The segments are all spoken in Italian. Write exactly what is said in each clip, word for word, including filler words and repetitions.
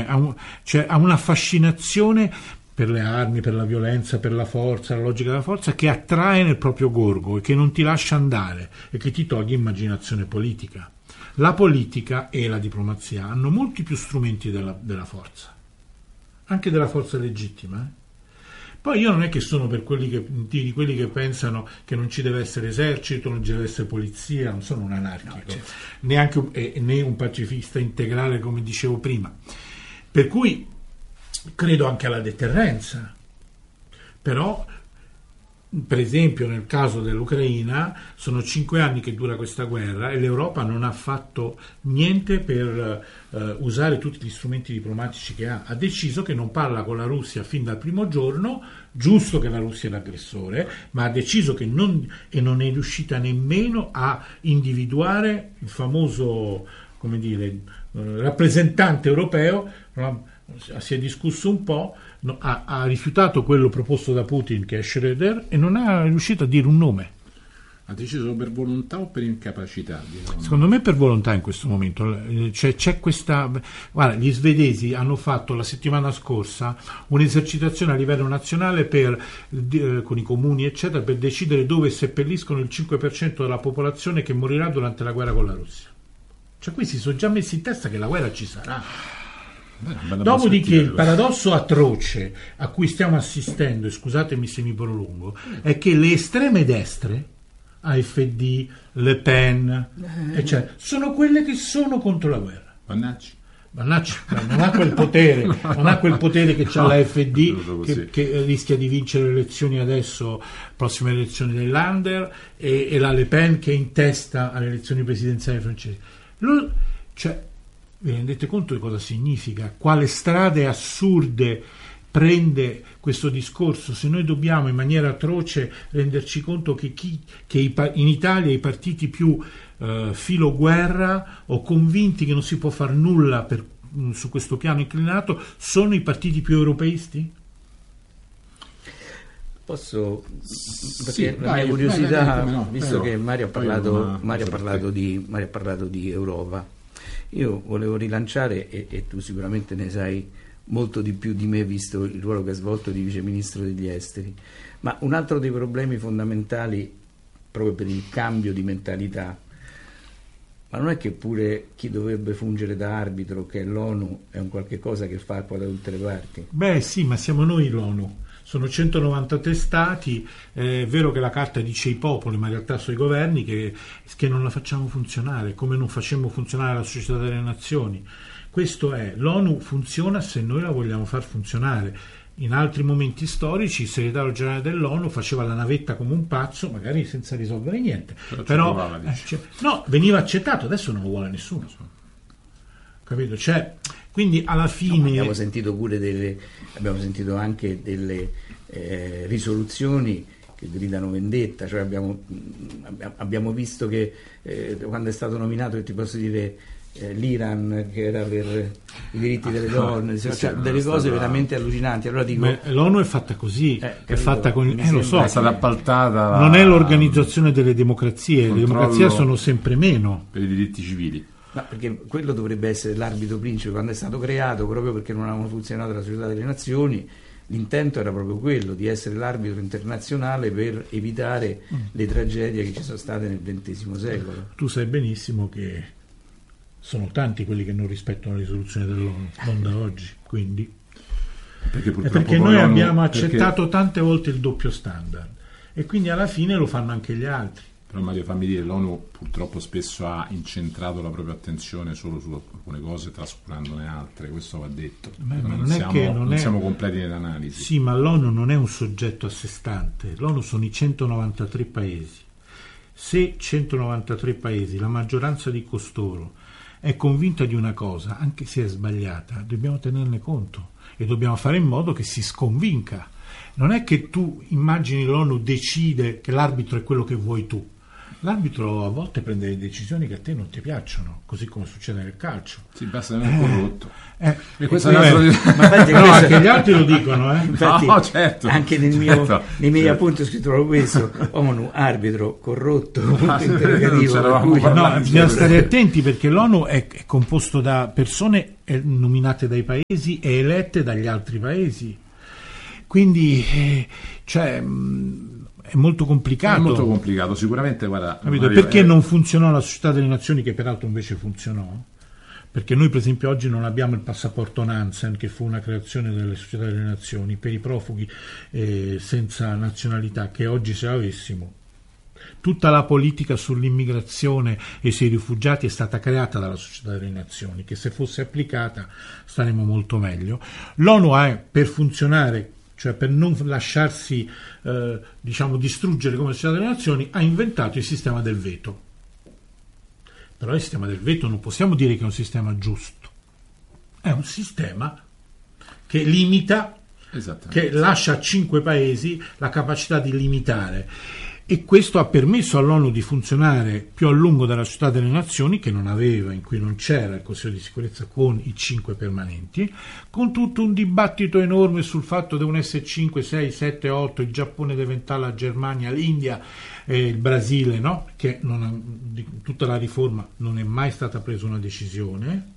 ha, un, cioè, ha una fascinazione per le armi, per la violenza, per la forza, la logica della forza, che attrae nel proprio gorgo e che non ti lascia andare e che ti toglie immaginazione politica. La politica e la diplomazia hanno molti più strumenti della, della forza, anche della forza legittima. Eh? Poi io non è che sono per quelli che, di quelli che pensano che non ci deve essere esercito, non ci deve essere polizia, non sono un anarchico, no, certo. neanche un, eh, né un pacifista integrale, come dicevo prima. Per cui credo anche alla deterrenza, però per esempio nel caso dell'Ucraina sono cinque anni che dura questa guerra e l'Europa non ha fatto niente per eh, usare tutti gli strumenti diplomatici che ha. Ha deciso che non parla con la Russia fin dal primo giorno, giusto che la Russia è l'aggressore, ma ha deciso che non, e non è riuscita nemmeno a individuare il famoso, come dire, eh, rappresentante europeo. No? Si è discusso un po', no, ha, ha rifiutato quello proposto da Putin, che è Schröder, e non è riuscito a dire un nome. Ha deciso per volontà o per incapacità? Diciamo. Secondo me per volontà in questo momento. C'è, c'è questa. Guarda, gli svedesi hanno fatto la settimana scorsa un'esercitazione a livello nazionale per, eh, con i comuni eccetera, per decidere dove seppelliscono il cinque per cento della popolazione che morirà durante la guerra con la Russia. Cioè qui si sono già messi in testa che la guerra ci sarà. Beh, Dopodiché il paradosso atroce a cui stiamo assistendo, e scusatemi se mi prolungo, è che le estreme destre, A F D, Le Pen, eccetera, sono quelle che sono contro la guerra. Vannacci. Vannacci non ha quel potere, non ha quel potere che c'ha no, la F D, che, che rischia di vincere le elezioni adesso, prossime elezioni dell'Under, e, e la Le Pen che è in testa alle elezioni presidenziali francesi. Lo, cioè, vi rendete conto di cosa significa? Quale strade assurde prende questo discorso? Se noi dobbiamo in maniera atroce renderci conto che, chi, che i, in Italia i partiti più eh, filo guerra o convinti che non si può far nulla per, su questo piano inclinato sono i partiti più europeisti? Posso, perché sì, la vai, mia curiosità, vai, vai, no, visto però, che Mario ha parlato, una, Mario ha parlato, di, Mario ha parlato di Europa, io volevo rilanciare, e, e tu sicuramente ne sai molto di più di me visto il ruolo che ha svolto di vice ministro degli esteri, ma un altro dei problemi fondamentali proprio per il cambio di mentalità, ma non è che pure chi dovrebbe fungere da arbitro, che è l'ONU, è un qualche cosa che fa qua da tutte le parti? Beh sì, ma siamo noi l'ONU. Sono centonovantatré stati, è vero che la carta dice i popoli, ma in realtà sono i governi che, che non la facciamo funzionare, come non facemmo funzionare la Società delle Nazioni. Questo è, l'ONU funziona se noi la vogliamo far funzionare. In altri momenti storici il segretario generale dell'ONU faceva la navetta come un pazzo, magari senza risolvere niente. Però, Però provava, eh, cioè, no, veniva accettato, adesso non lo vuole nessuno. Capito? Cioè, quindi alla fine no, abbiamo sentito pure delle abbiamo sentito anche delle eh, risoluzioni che gridano vendetta, cioè abbiamo, abbiamo visto che eh, quando è stato nominato, ti posso dire, eh, l'Iran, che era per i diritti delle donne, cioè, cioè, delle cose stata... veramente allucinanti. Allora dico, beh, l'ONU è fatta così, eh, è fatta con eh, lo so, è stata appaltata la... non è l'organizzazione delle democrazie, le democrazie sono sempre meno per i diritti civili. Ma perché quello dovrebbe essere l'arbitro principe quando è stato creato, proprio perché non avevano funzionato la Società delle Nazioni. L'intento era proprio quello di essere l'arbitro internazionale per evitare mm. le tragedie che ci sono state nel ventesimo secolo. Tu sai benissimo che sono tanti quelli che non rispettano la risoluzione dell'ONU, non da oggi, quindi perché, è perché noi abbiamo accettato perché... tante volte il doppio standard e quindi alla fine lo fanno anche gli altri. Però Mario, fammi dire, l'ONU purtroppo spesso ha incentrato la propria attenzione solo su alcune cose, trascurandone altre, questo va detto. Beh, non, ma non, siamo, è che non, non è... siamo completi nell'analisi. Sì, ma l'ONU non è un soggetto a sé stante, l'ONU sono i centonovantatré paesi. Se centonovantatré paesi, la maggioranza di costoro, è convinta di una cosa, anche se è sbagliata, dobbiamo tenerne conto e dobbiamo fare in modo che si sconvinca. Non è che tu immagini l'ONU decide che l'arbitro è quello che vuoi tu. L'arbitro a volte prende delle decisioni che a te non ti piacciono, così come succede nel calcio. Sì, basta non è corrotto. Eh, e questo eh, è un altro... Ma infatti no, questo- anche gli altri lo dicono, eh. Infatti, No, certo, anche nel mio, certo, nei miei certo. appunti ho scritto proprio questo: ONU, arbitro, corrotto, punto Ah, interrogativo. non c'eravamo per cui- parlati. No, bisogna stare attenti perché l'ONU è, è composto da persone eh, nominate dai paesi e elette dagli altri paesi. Quindi eh, cioè, mh, è molto complicato. È molto complicato, sicuramente, guarda, Capito? Mario, Perché eh, non funzionò la Società delle Nazioni, che peraltro invece funzionò? Perché noi per esempio oggi non abbiamo il passaporto Nansen, che fu una creazione delle Società delle Nazioni per i profughi eh, senza nazionalità, che oggi se avessimo. Tutta la politica sull'immigrazione e sui rifugiati è stata creata dalla Società delle Nazioni, che se fosse applicata staremmo molto meglio. L'ONU è, per funzionare, cioè per non lasciarsi eh, diciamo distruggere come Società delle Nazioni, ha inventato il sistema del veto. Però il sistema del veto non possiamo dire che è un sistema giusto, è un sistema che limita, che lascia a cinque paesi la capacità di limitare, e questo ha permesso all'ONU di funzionare più a lungo della Società delle Nazioni, che non aveva, in cui non c'era il Consiglio di sicurezza con i cinque permanenti, con tutto un dibattito enorme sul fatto devono essere cinque, sei, sette, otto, il Giappone deve entrare, la Germania, l'India e il Brasile, no? Che non ha, di tutta la riforma non è mai stata presa una decisione,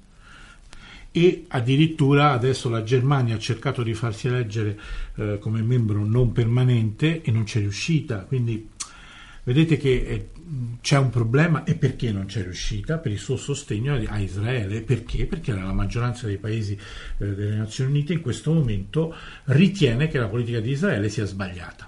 e addirittura adesso la Germania ha cercato di farsi eleggere eh, come membro non permanente e non c'è riuscita. Quindi vedete che eh, c'è un problema. E perché non c'è riuscita? Per il suo sostegno a Israele. Perché? Perché la maggioranza dei paesi eh, delle Nazioni Unite in questo momento ritiene che la politica di Israele sia sbagliata.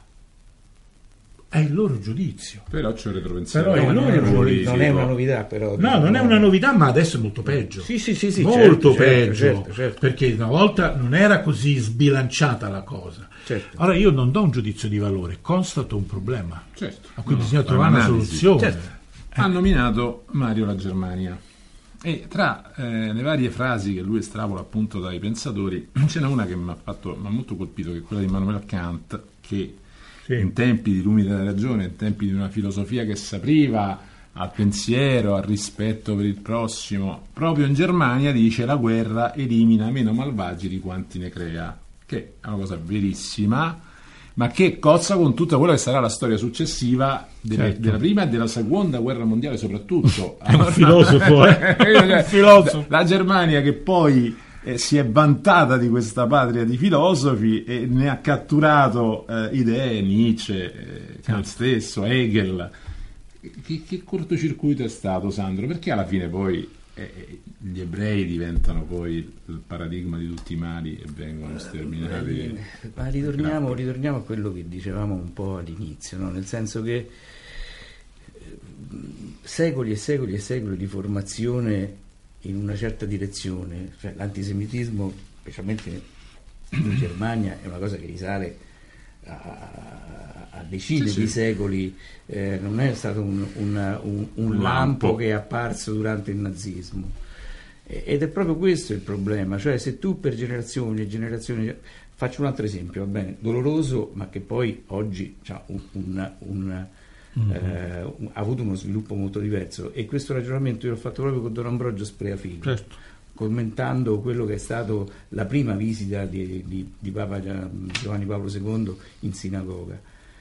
È il loro giudizio. Però c'è un retropensiero. Però è No, il non, loro è, giudizio. non è una novità, però. No, non è una novità, ma adesso è molto peggio. Sì, sì, sì, sì, molto certo, peggio, certo, certo, certo. Perché una volta non era così sbilanciata la cosa. Certo. Ora io non do un giudizio di valore, constato un problema Certo. a cui No, bisogna è trovare una un'analisi. soluzione. Certo. Ha nominato Mario la Germania, e tra eh, le varie frasi che lui estrapola appunto dai pensatori ce n'è una che mi ha fatto mi ha molto colpito, che è quella di Immanuel Kant, che Sì. in tempi di lumi della ragione, in tempi di una filosofia che si apriva al pensiero, al rispetto per il prossimo, proprio in Germania dice: la guerra elimina meno malvagi di quanti ne crea, che è una cosa verissima, ma che cozza con tutta quella che sarà la storia successiva delle, Certo. della prima e della seconda guerra mondiale soprattutto. È un filosofo, eh? Cioè, Un filosofo. la Germania che poi eh, si è vantata di questa patria di filosofi e ne ha catturato eh, idee, Nietzsche, eh, Kant stesso, Hegel. Che, che cortocircuito è stato, Sandro? Perché alla fine poi eh, gli ebrei diventano poi il paradigma di tutti i mali e vengono sterminati? Ma ritorniamo, ritorniamo a quello che dicevamo un po' all'inizio, no? Nel senso che eh, secoli e secoli e secoli di formazione in una certa direzione, cioè l'antisemitismo, specialmente in Germania, è una cosa che risale a, a decine Sì, di sì. secoli, eh, non è stato un, una- un- un Un lampo lampo. che è apparso durante il nazismo. E- Ed è proprio questo il problema, cioè se tu per generazioni e generazioni, faccio un altro esempio, va bene, doloroso, ma che poi oggi c'ha un, un- un, eh, un- ha avuto uno sviluppo molto diverso, e questo ragionamento io l'ho fatto proprio con Don Ambrogio Spreafiglio, Certo. commentando quello che è stato la prima visita di, di- di Papa Giovanni Paolo secondo in sinagoga.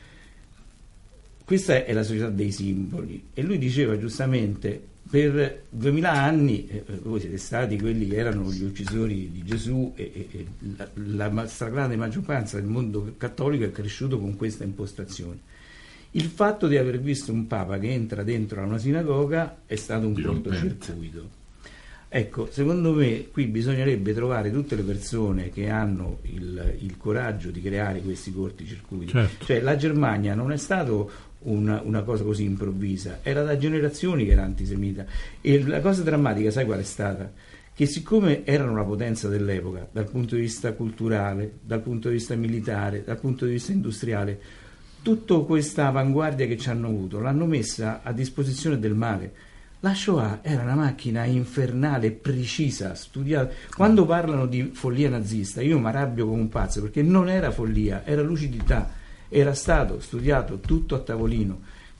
Questa è la società dei simboli, e lui diceva giustamente: per duemila anni eh, voi siete stati quelli che erano gli uccisori di Gesù, e, e- e la, la ma- stragrande maggioranza del mondo cattolico è cresciuto con questa impostazione. Il fatto di aver visto un Papa che entra dentro a una sinagoga è stato un Dirompente. cortocircuito. Ecco, secondo me qui bisognerebbe trovare tutte le persone che hanno il, il coraggio di creare questi corticircuiti. Certo. Cioè la Germania non è stato una, una cosa così improvvisa, era da generazioni che era antisemita, e la cosa drammatica, sai qual è stata? Che siccome erano la potenza dell'epoca dal punto di vista culturale, dal punto di vista militare, dal punto di vista industriale, tutta questa avanguardia che ci hanno avuto l'hanno messa a disposizione del male. La Shoah era una macchina infernale, precisa, studiata. Quando parlano di follia nazista io mi arrabbio come un pazzo, perché non era follia, era lucidità, era stato studiato tutto a tavolino.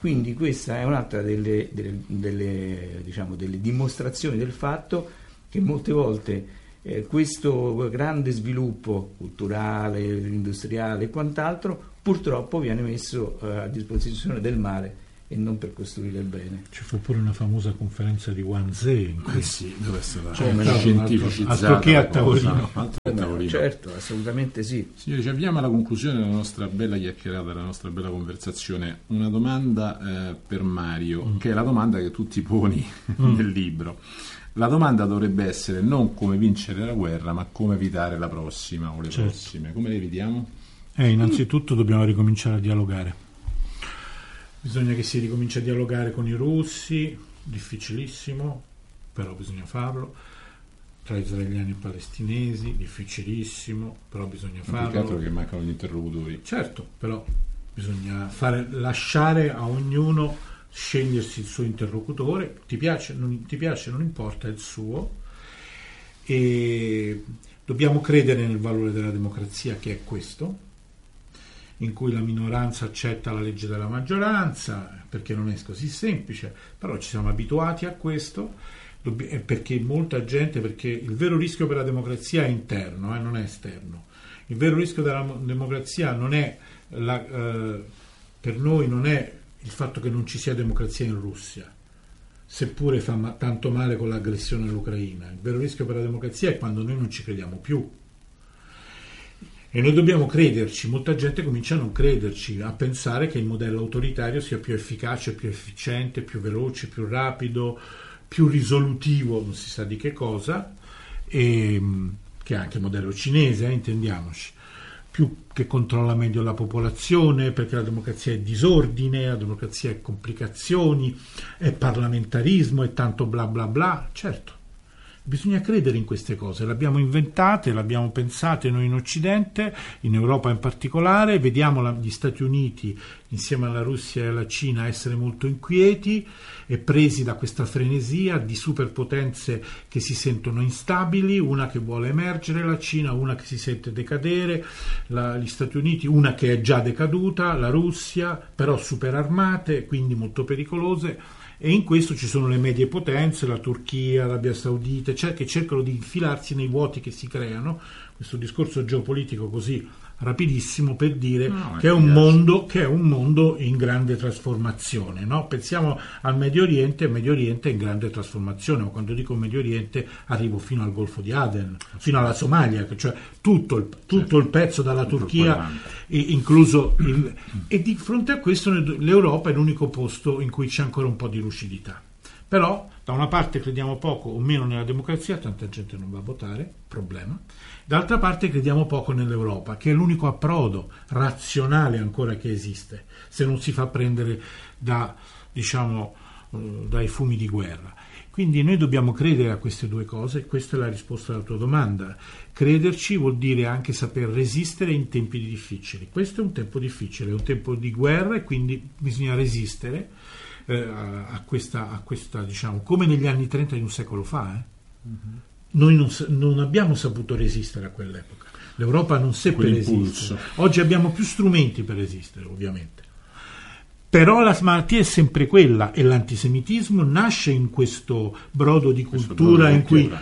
Quindi questa è un'altra delle, delle, delle, diciamo, delle dimostrazioni del fatto che molte volte eh, questo grande sviluppo culturale, industriale e quant'altro purtroppo viene messo eh, a disposizione del male e non per costruire il bene. Ci fu pure una famosa conferenza di Wannsee in cui Eh sì, dove è stata cioè, no, scientificizzata altro che la a tavolino. cosa, altro che a tavolino. Certo, assolutamente sì. Signori, ci avviamo alla conclusione della nostra bella chiacchierata, della nostra bella conversazione. Una domanda eh, per Mario, mm. che è la domanda che tu ti poni mm. nel libro. La domanda dovrebbe essere non come vincere la guerra, ma come evitare la prossima o le certo. prossime. Come le evitiamo? Eh, innanzitutto dobbiamo ricominciare a dialogare. Bisogna che si ricominci a dialogare con i russi, difficilissimo, però bisogna farlo. Tra israeliani e palestinesi, difficilissimo, però bisogna farlo. Peccato che mancano gli interlocutori. Certo, però bisogna fare, lasciare a ognuno scegliersi il suo interlocutore, ti piace, non ti piace, non importa, è il suo, e dobbiamo credere nel valore della democrazia, che è questo, in cui la minoranza accetta la legge della maggioranza, perché non è così semplice, però ci siamo abituati a questo, perché molta gente, perché il vero rischio per la democrazia è interno, eh, non è esterno. Il vero rischio della democrazia non è la, eh, per noi non è il fatto che non ci sia democrazia in Russia, seppure fa ma- tanto male con l'aggressione all'Ucraina. Il vero rischio per la democrazia è quando noi non ci crediamo più. E noi dobbiamo crederci. Molta gente comincia a non crederci, a pensare che il modello autoritario sia più efficace, più efficiente, più veloce, più rapido, più risolutivo, non si sa di che cosa, e che è anche il modello cinese, eh, intendiamoci, più che controlla meglio la popolazione, perché la democrazia è disordine, la democrazia è complicazioni, è parlamentarismo, è tanto bla bla bla. Certo, bisogna credere in queste cose, le abbiamo inventate, le abbiamo pensate noi in Occidente, in Europa in particolare, vediamo la, gli Stati Uniti insieme alla Russia e alla Cina essere molto inquieti e presi da questa frenesia di superpotenze che si sentono instabili, una che vuole emergere, la Cina, una che si sente decadere, la, gli Stati Uniti, una che è già decaduta, la Russia, però superarmate, quindi molto pericolose. E in questo ci sono le medie potenze, la Turchia, l'Arabia Saudita, cioè che cercano di infilarsi nei vuoti che si creano. Questo discorso geopolitico così rapidissimo per dire no, che, è un mondo, che è un mondo in grande trasformazione, no? Pensiamo al Medio Oriente, il Medio Oriente è in grande trasformazione, ma quando dico Medio Oriente arrivo fino al Golfo di Aden, fino alla Somalia, cioè tutto il, tutto il pezzo dalla tutto Turchia, incluso il, e di fronte a questo l'Europa è l'unico posto in cui c'è ancora un po' di lucidità. Però da una parte crediamo poco o meno nella democrazia, tanta gente non va a votare, problema. D'altra parte crediamo poco nell'Europa, che è l'unico approdo razionale ancora che esiste, se non si fa prendere da, diciamo, uh, dai fumi di guerra. Quindi noi dobbiamo credere a queste due cose, questa è la risposta alla tua domanda. Crederci vuol dire anche saper resistere in tempi difficili. Questo è un tempo difficile, è un tempo di guerra e quindi bisogna resistere eh, a, a questa, a questa, diciamo, come negli anni trenta di un secolo fa, eh? Mm-hmm. Noi non, non abbiamo saputo resistere a quell'epoca. L'Europa non seppe resistere. Oggi abbiamo più strumenti per resistere, ovviamente. Però la malattia è sempre quella e l'antisemitismo nasce in questo brodo di cultura in cui...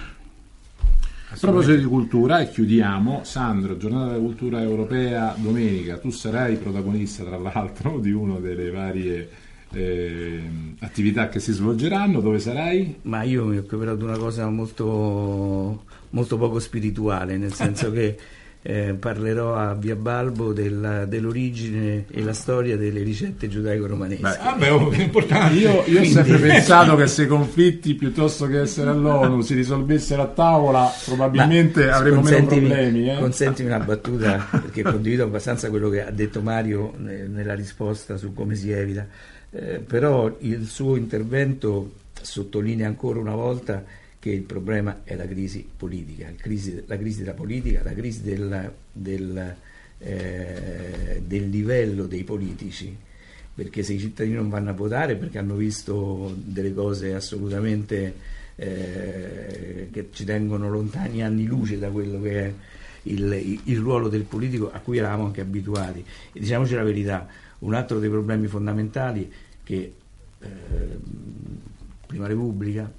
A proposito di cultura, e chiudiamo, Sandro, giornata della cultura europea domenica, tu sarai protagonista tra l'altro di una delle varie... Eh, attività che si svolgeranno. Dove sarai? Ma io mi occuperò di una cosa molto molto poco spirituale, nel senso che eh, parlerò a Via Balbo della, dell'origine e la storia delle ricette giudaico-romanesche. Beh, ah, beh, oh, è importante. Io, io ho sempre pensato che se i conflitti, piuttosto che essere all'ONU, si risolvessero a tavola, probabilmente ma avremmo meno problemi. Eh? Consentimi una battuta, perché condivido abbastanza quello che ha detto Mario nella risposta su come si evita. Eh, però il suo intervento sottolinea ancora una volta che il problema è la crisi politica, il crisi, la crisi della politica, la crisi del, del, eh, del livello dei politici, perché se i cittadini non vanno a votare perché hanno visto delle cose assolutamente eh, che ci tengono lontani anni luce da quello che è il, il ruolo del politico a cui eravamo anche abituati. E diciamoci la verità, un altro dei problemi fondamentali che eh, Prima Repubblica,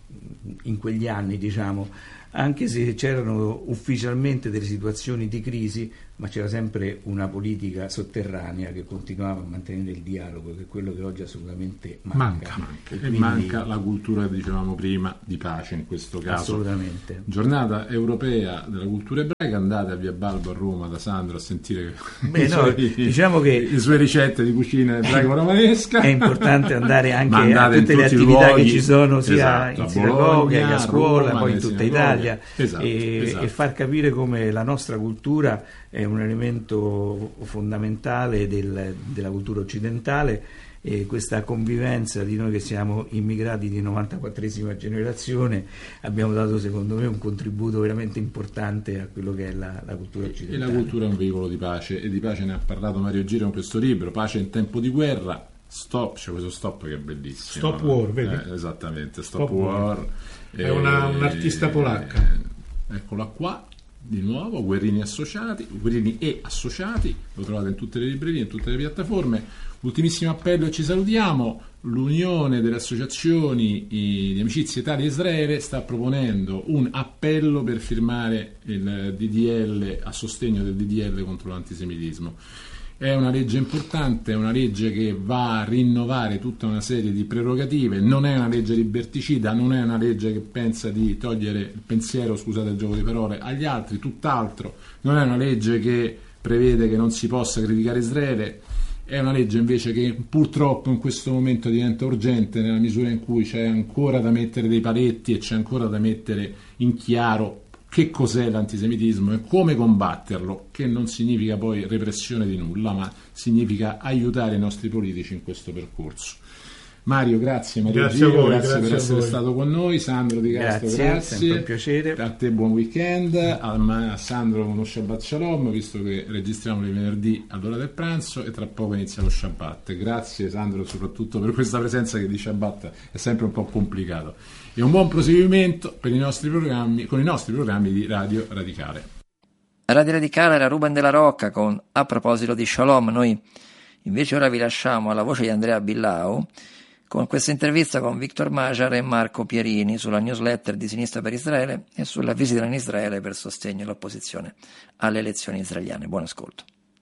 in quegli anni, diciamo, anche se c'erano ufficialmente delle situazioni di crisi, ma c'era sempre una politica sotterranea che continuava a mantenere il dialogo, che è quello che oggi assolutamente manca. Manca, manca. E E quindi, manca la cultura, dicevamo prima, di pace in questo caso. assolutamente. Giornata europea della cultura ebraica, andate a Via Balbo a Roma da Sandro a sentire Beh, i no, suoi- diciamo che le sue ricette di cucina ebraico-romanesca. è importante andare anche Ma andate a in tutte le tutti i attività luoghi, che ci sono sia esatto, in a sinagoga Bologna, che a scuola, Roma, poi in nelle tutta sinagoghe. Italia, Esatto, e, esatto. e far capire come la nostra cultura è un elemento fondamentale del- della cultura occidentale, e questa convivenza di noi che siamo immigrati di novantaquattresima generazione abbiamo dato, secondo me, un contributo veramente importante a quello che è la, la cultura E occidentale. la cultura è un veicolo di pace, e di pace ne ha parlato Mario Giro in questo libro, Pace in tempo di guerra. Stop, c'è questo stop che è bellissimo. Stop War, vedi? Eh, esattamente, Stop, Stop War. War. È una- un'artista polacca. eh, Eccola qua, di nuovo, Guerrini associati, Guerrini e associati, lo trovate in tutte le librerie, in tutte le piattaforme. Ultimissimo appello e ci salutiamo. L'Unione delle Associazioni i- di Amicizia Italia-Israele sta proponendo un appello per firmare il D D L a sostegno del D D L contro l'antisemitismo. È una legge importante, è una legge che va a rinnovare tutta una serie di prerogative, non è una legge liberticida, non è una legge che pensa di togliere il pensiero, scusate il gioco di parole, agli altri, tutt'altro, non è una legge che prevede che non si possa criticare Israele, è una legge invece che purtroppo in questo momento diventa urgente nella misura in cui c'è ancora da mettere dei paletti e c'è ancora da mettere in chiaro che cos'è l'antisemitismo e come combatterlo, che non significa poi repressione di nulla, ma significa aiutare i nostri politici in questo percorso. Mario, grazie, Mario Grazie a Giro, voi, grazie, grazie per a essere voi. stato con noi. Sandro Di Castro, Grazie, grazie. sempre un piacere. A te buon weekend, a, a Sandro uno Shabbat Shalom, visto che registriamo il venerdì all'ora del pranzo e tra poco inizia lo Shabbat. Grazie Sandro soprattutto per questa presenza, che di Shabbat è sempre un po' complicato. E un buon proseguimento per i nostri programmi, con i nostri programmi di Radio Radicale. Radio Radicale era Ruben della Rocca con A proposito di Shalom. Noi invece ora vi lasciamo alla voce di Andrea Billau con questa intervista con Victor Majar e Marco Pierini sulla newsletter di Sinistra per Israele e sulla visita in Israele per sostegno all'opposizione alle elezioni israeliane. Buon ascolto.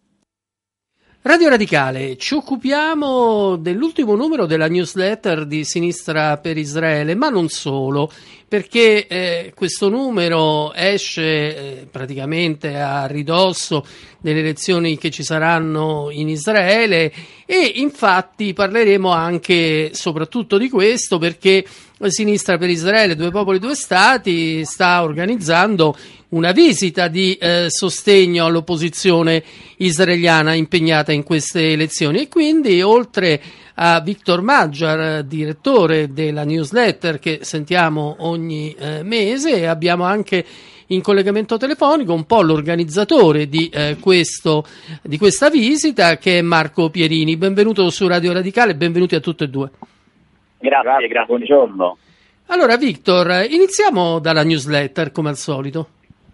Radio Radicale, ci occupiamo dell'ultimo numero della newsletter di Sinistra per Israele, ma non solo, perché eh, questo numero esce eh, praticamente a ridosso delle elezioni che ci saranno in Israele, e infatti parleremo anche soprattutto di questo, perché Sinistra per Israele, Due Popoli, Due Stati sta organizzando una visita di eh, sostegno all'opposizione israeliana impegnata in queste elezioni, e quindi oltre a Victor Majar, direttore della newsletter che sentiamo ogni eh, mese, abbiamo anche in collegamento telefonico un po' l'organizzatore di, eh, questo, di questa visita, che è Marco Pierini. Benvenuto su Radio Radicale, benvenuti a tutte e due. Grazie, grazie, grazie. Buongiorno. Allora Victor, iniziamo dalla newsletter come al solito.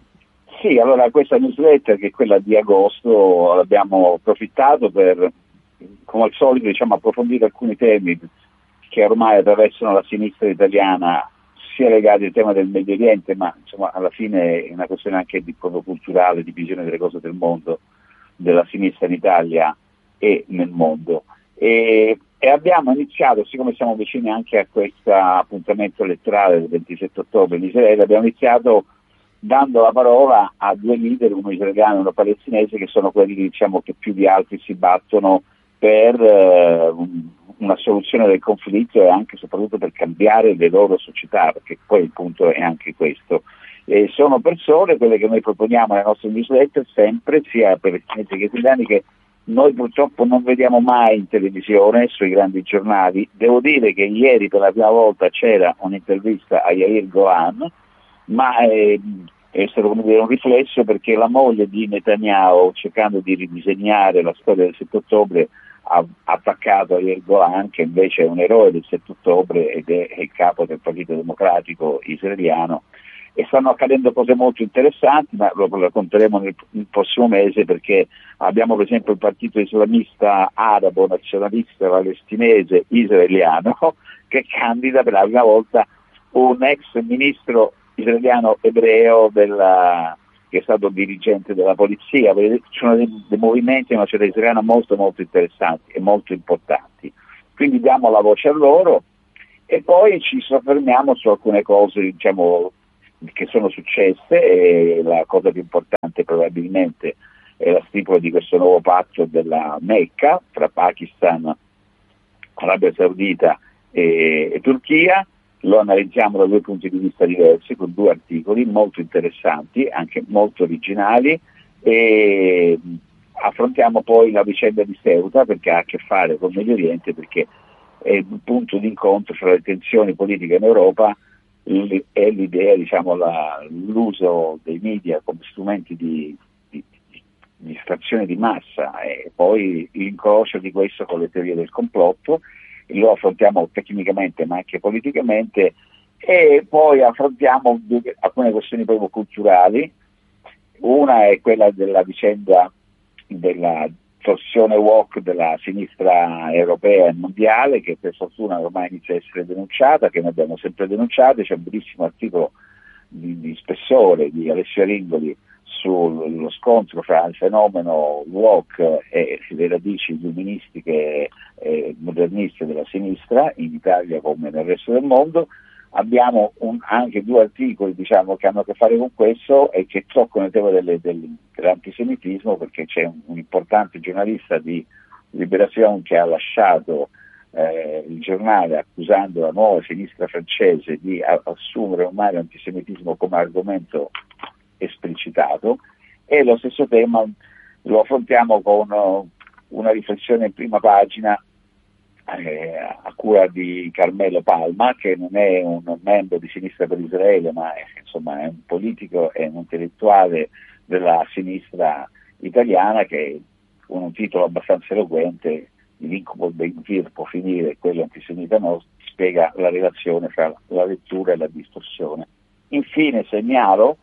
Sì, allora questa newsletter, che è quella di agosto, abbiamo approfittato per, come al solito, diciamo, approfondire alcuni temi che ormai attraversano la sinistra italiana, sia legati al tema del Medio Oriente, ma insomma alla fine è una questione anche di proprio culturale, di visione delle cose del mondo, della sinistra in Italia e nel mondo. E, e abbiamo iniziato, siccome siamo vicini anche a questo appuntamento elettorale del ventisette ottobre in Israele, abbiamo iniziato dando la parola a due leader, uno israeliano e uno palestinese, che sono quelli, diciamo, che più di altri si battono per eh, una soluzione del conflitto e anche e soprattutto per cambiare le loro società, perché poi il punto è anche questo. E sono persone, quelle che noi proponiamo nelle nostre newsletter, sempre, sia palestinesi che italiani, che noi purtroppo non vediamo mai in televisione, sui grandi giornali. Devo dire che ieri per la prima volta c'era un'intervista a Yair Golan, ma è, è stato, come dire, un riflesso, perché la moglie di Netanyahu, cercando di ridisegnare la storia del sette ottobre, ha attaccato Yair Golan, che invece è un eroe del sette ottobre ed è, è il capo del Partito Democratico israeliano, e stanno accadendo cose molto interessanti, ma lo racconteremo nel, nel prossimo mese, perché abbiamo per esempio il partito islamista arabo nazionalista palestinese israeliano che candida per la prima volta un ex ministro israeliano ebreo della, che è stato dirigente della polizia. Ci sono dei, dei movimenti nella società israeliana molto molto interessanti e molto importanti, quindi diamo la voce a loro e poi ci soffermiamo su alcune cose, diciamo, che sono successe, e la cosa più importante probabilmente è la stipula di questo nuovo patto della Mecca tra Pakistan, Arabia Saudita e, e Turchia. Lo analizziamo da due punti di vista diversi, con due articoli molto interessanti, anche molto originali, e affrontiamo poi la vicenda di Ceuta, perché ha a che fare con il Medio Oriente, perché è il punto di incontro fra le tensioni politiche in Europa e l'idea, diciamo, la, l'uso dei media come strumenti di, di, di distrazione di massa, e poi l'incrocio di questo con le teorie del complotto. Lo affrontiamo tecnicamente ma anche politicamente, e poi affrontiamo due, alcune questioni proprio culturali. Una è quella della vicenda della torsione woke della sinistra europea e mondiale, che per fortuna ormai inizia a essere denunciata, che noi abbiamo sempre denunciato. C'è un bellissimo articolo di, di spessore di Alessio Ringoli sullo scontro fra il fenomeno woke e le radici illuministiche e moderniste della sinistra in Italia come nel resto del mondo. Abbiamo un, anche due articoli, diciamo, che hanno a che fare con questo e che toccano il tema delle, del, dell'antisemitismo, perché c'è un, un importante giornalista di Libération che ha lasciato eh, il giornale accusando la nuova sinistra francese di a, assumere ormai l'antisemitismo come argomento esplicitato, e lo stesso tema lo affrontiamo con uh, una riflessione in prima pagina eh, a cura di Carmelo Palma, che non è un membro di Sinistra per Israele, ma è, insomma, è un politico e un intellettuale della sinistra italiana, che con un titolo abbastanza eloquente, "L'incubo del Ben-Gvir può finire, quello antisemita no", spiega la relazione fra la lettura e la distorsione. Infine segnalo,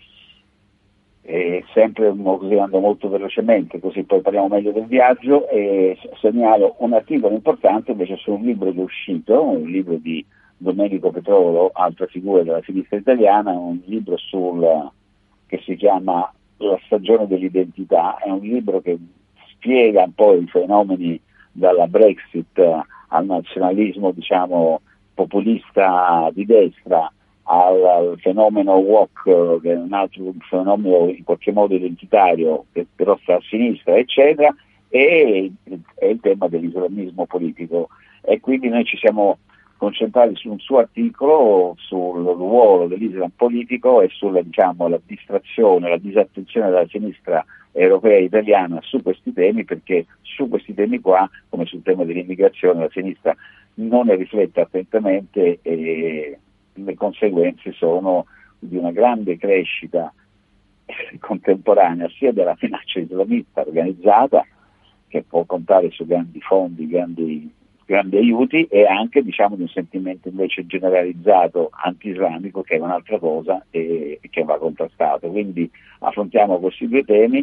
e sempre così ando molto velocemente, così poi parliamo meglio del viaggio, e segnalo un articolo importante invece su un libro che è uscito, un libro di Domenico Petrolo, altra figura della sinistra italiana, un libro sul, che si chiama La stagione dell'identità. È un libro che spiega un po' i fenomeni dalla Brexit al nazionalismo, diciamo, populista di destra, al, al fenomeno woke, che è un altro fenomeno in qualche modo identitario, che però sta a sinistra, eccetera, e, e il tema dell'islamismo politico. E quindi noi ci siamo concentrati su un suo articolo sul ruolo dell'Islam politico e sulla, diciamo, la distrazione, la disattenzione della sinistra europea e italiana su questi temi, perché su questi temi qua, come sul tema dell'immigrazione, la sinistra non ne riflette attentamente, e le conseguenze sono di una grande crescita contemporanea sia della minaccia islamista organizzata, che può contare su grandi fondi, grandi, grandi aiuti, e anche, diciamo, di un sentimento invece generalizzato anti-islamico, che è un'altra cosa e, e che va contrastato. Quindi affrontiamo questi due temi.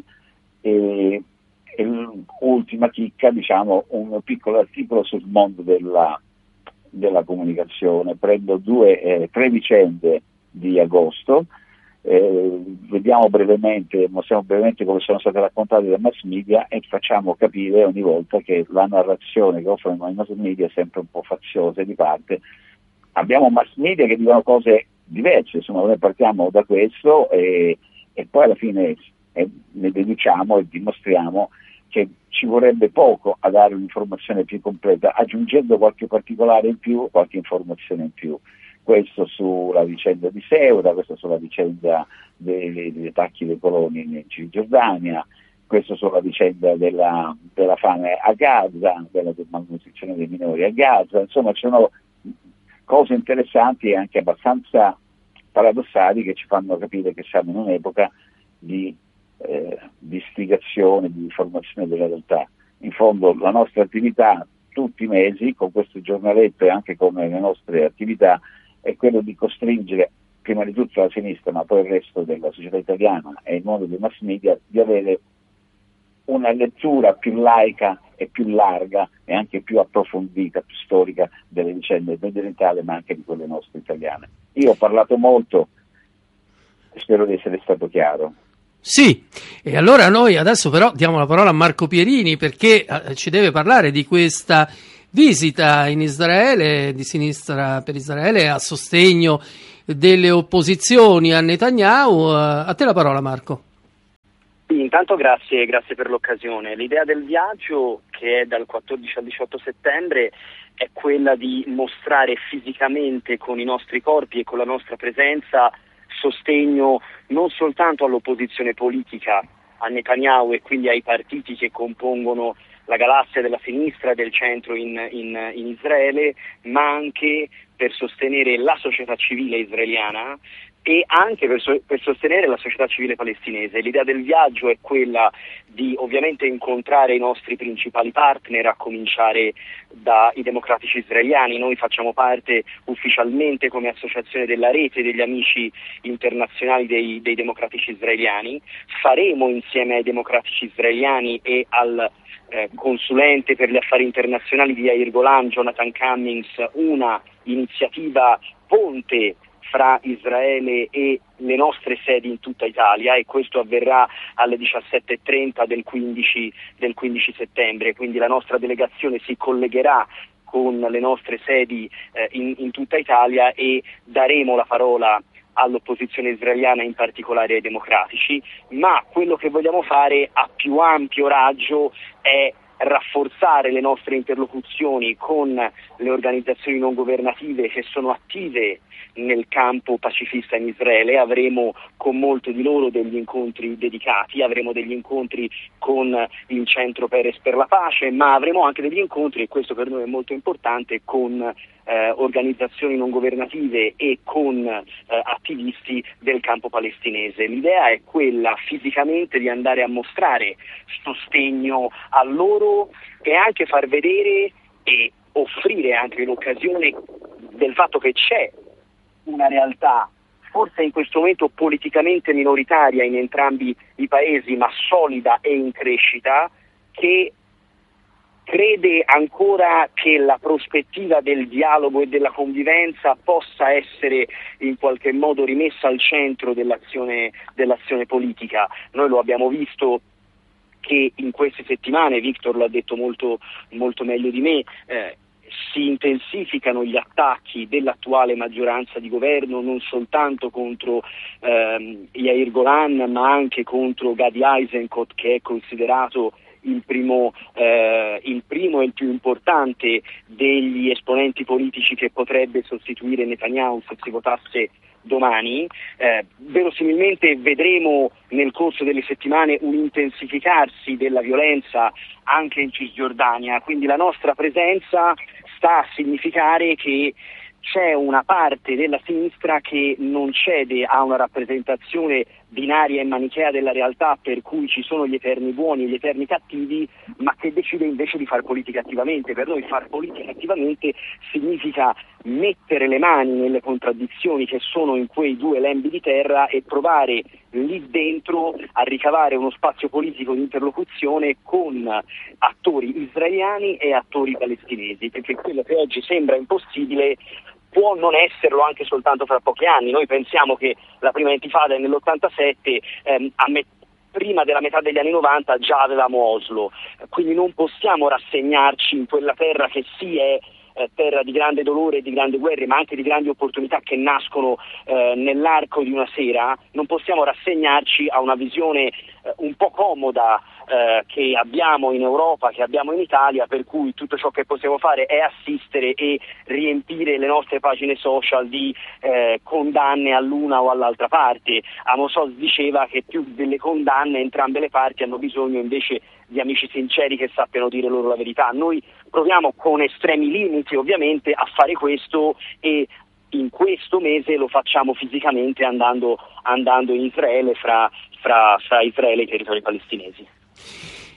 E, e l'ultima chicca, diciamo, un piccolo articolo sul mondo della della comunicazione. Prendo due, eh, tre vicende di agosto, eh, vediamo brevemente, mostriamo brevemente come sono state raccontate dai mass media, e facciamo capire ogni volta che la narrazione che offrono i mass media è sempre un po' faziosa e di parte. Abbiamo mass media che dicono cose diverse, insomma, noi partiamo da questo e, e poi alla fine eh, ne deduciamo e dimostriamo che ci vorrebbe poco a dare un'informazione più completa, aggiungendo qualche particolare in più, qualche informazione in più. Questo sulla vicenda di Ceuta, questo sulla vicenda dei, degli attacchi dei coloni in Cisgiordania, questo sulla vicenda della, della fame a Gaza, della malnutrizione dei minori a Gaza. Insomma, ci sono cose interessanti e anche abbastanza paradossali che ci fanno capire che siamo in un'epoca di Eh, di istigazione, di informazione della realtà. In fondo la nostra attività tutti i mesi con questo giornaletto e anche come le nostre attività è quello di costringere prima di tutto la sinistra, ma poi il resto della società italiana e il mondo dei mass media, di avere una lettura più laica e più larga e anche più approfondita, più storica delle vicende dell'Italia, ma anche di quelle nostre italiane. Io ho parlato molto, spero di essere stato chiaro. Sì, e allora noi adesso però diamo la parola a Marco Pierini, perché eh, ci deve parlare di questa visita in Israele di Sinistra per Israele a sostegno delle opposizioni a Netanyahu. A te la parola, Marco. Sì, intanto grazie, grazie per l'occasione. L'idea del viaggio, che è dal quattordici al diciotto settembre, è quella di mostrare fisicamente con i nostri corpi e con la nostra presenza sostegno non soltanto all'opposizione politica, a Netanyahu e quindi ai partiti che compongono la galassia della sinistra e del centro in, in, in Israele, ma anche per sostenere la società civile israeliana e anche per, so, per sostenere la società civile palestinese. L'idea del viaggio è quella di ovviamente incontrare i nostri principali partner, a cominciare dai democratici israeliani. Noi facciamo parte ufficialmente come associazione della rete degli amici internazionali dei, dei democratici israeliani. Faremo insieme ai democratici israeliani e al eh, consulente per gli affari internazionali di Yair Golan, Jonathan Cummings, una iniziativa ponte fra Israele e le nostre sedi in tutta Italia, e questo avverrà alle diciassette e trenta del quindici, del quindici settembre, quindi la nostra delegazione si collegherà con le nostre sedi eh, in, in tutta Italia e daremo la parola all'opposizione israeliana, in particolare ai democratici, ma quello che vogliamo fare a più ampio raggio è rafforzare le nostre interlocuzioni con le organizzazioni non governative che sono attive nel campo pacifista in Israele. Avremo con molte di loro degli incontri dedicati, avremo degli incontri con il Centro Peres per la Pace, ma avremo anche degli incontri, e questo per noi è molto importante, con eh, organizzazioni non governative e con eh, attivisti del campo palestinese. L'idea è quella fisicamente di andare a mostrare sostegno a loro e anche far vedere e offrire anche l'occasione del fatto che c'è una realtà, forse in questo momento politicamente minoritaria in entrambi i paesi, ma solida e in crescita, che crede ancora che la prospettiva del dialogo e della convivenza possa essere in qualche modo rimessa al centro dell'azione, dell'azione politica. Noi lo abbiamo visto che in queste settimane, Victor l'ha detto molto, molto meglio di me, eh, si intensificano gli attacchi dell'attuale maggioranza di governo non soltanto contro ehm, Yair Golan, ma anche contro Gadi Eisenkot, che è considerato il primo, eh, il primo e il più importante degli esponenti politici che potrebbe sostituire Netanyahu se si votasse domani. Eh, verosimilmente vedremo nel corso delle settimane un intensificarsi della violenza anche in Cisgiordania, quindi la nostra presenza sta a significare che c'è una parte della sinistra che non cede a una rappresentazione binaria e manichea della realtà per cui ci sono gli eterni buoni e gli eterni cattivi, ma che decide invece di far politica attivamente. Per noi far politica attivamente significa mettere le mani nelle contraddizioni che sono in quei due lembi di terra e provare lì dentro a ricavare uno spazio politico di interlocuzione con attori israeliani e attori palestinesi, perché quello che oggi sembra impossibile può non esserlo anche soltanto fra pochi anni. Noi pensiamo che la prima intifada è nell'ottantasette, ehm, a me- prima della metà degli anni novanta già avevamo Oslo, quindi non possiamo rassegnarci in quella terra che sì è eh, terra di grande dolore e di grandi guerre, ma anche di grandi opportunità che nascono eh, nell'arco di una sera. Non possiamo rassegnarci a una visione eh, un po' comoda eh, che abbiamo in Europa, che abbiamo in Italia, per cui tutto ciò che possiamo fare è assistere e riempire le nostre pagine social di eh, condanne all'una o all'altra parte. Amos Oz diceva che più delle condanne entrambe le parti hanno bisogno invece di amici sinceri che sappiano dire loro la verità. Noi proviamo con estremi limiti ovviamente a fare questo, e in questo mese lo facciamo fisicamente andando, andando in Israele, fra, fra, fra Israele e i territori palestinesi.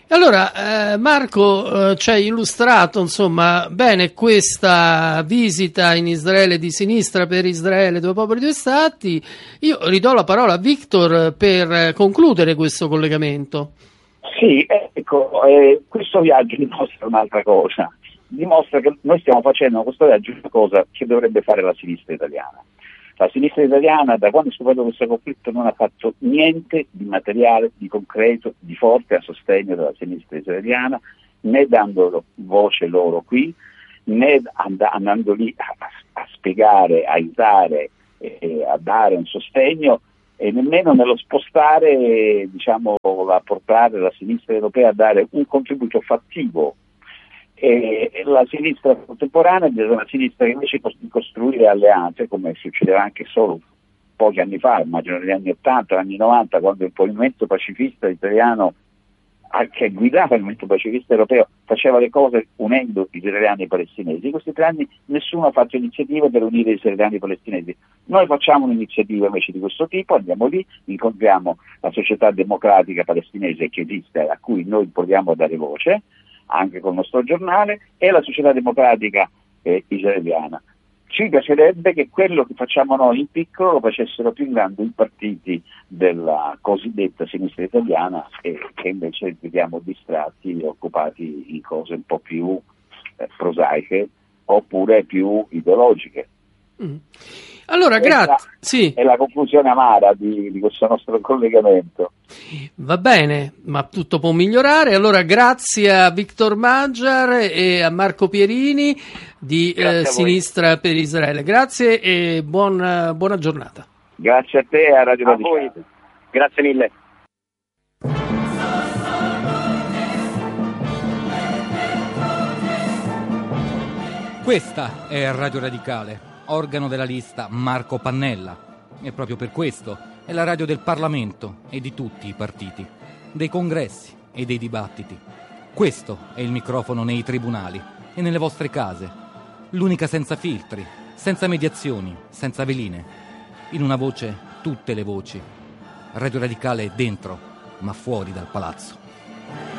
Allora, eh, Marco eh, ci ha illustrato, insomma, bene questa visita in Israele di Sinistra per Israele, due popoli, due stati. Io ridò la parola a Victor per concludere questo collegamento. Sì, ecco, eh, questo viaggio dimostra un'altra cosa, dimostra che noi stiamo facendo questo viaggio una cosa che dovrebbe fare la sinistra italiana. La sinistra italiana, da quando è scoperto questo conflitto, non ha fatto niente di materiale, di concreto, di forte a sostegno della sinistra israeliana, né dando voce loro qui, né and- andando lì a, a spiegare, a aiutare, e a dare un sostegno, e nemmeno nello spostare, diciamo, a portare la sinistra europea a dare un contributo fattivo. E la sinistra contemporanea è una sinistra che invece di costruire alleanze, come succedeva anche solo pochi anni fa, immagino negli anni ottanta, anni novanta, quando il movimento pacifista italiano, che guidava il movimento pacifista europeo, faceva le cose unendo gli israeliani e i palestinesi. In questi tre anni nessuno ha fatto iniziative per unire gli israeliani e i palestinesi. Noi facciamo un'iniziativa invece di questo tipo, andiamo lì, incontriamo la società democratica palestinese che esiste, a cui noi vogliamo dare voce, anche col nostro giornale, e la società democratica eh, israeliana. Ci piacerebbe che quello che facciamo noi in piccolo lo facessero più in grande i partiti della cosiddetta sinistra italiana, e che invece vediamo distratti e occupati in cose un po' più eh, prosaiche oppure più ideologiche. Mm. Allora, grazie. Sì. È la conclusione amara di, di questo nostro collegamento. Va bene, ma tutto può migliorare. Allora, grazie a Victor Magyar e a Marco Pierini di eh, Sinistra per Israele. Grazie e buon, buona giornata. Grazie a te e a Radio A voi. Grazie mille. Questa è Radio Radicale, organo della lista Marco Pannella, e proprio per questo è la radio del Parlamento e di tutti i partiti, dei congressi e dei dibattiti. Questo è il microfono nei tribunali e nelle vostre case, l'unica senza filtri, senza mediazioni, senza veline, in una voce tutte le voci. Radio Radicale è dentro, ma fuori dal palazzo.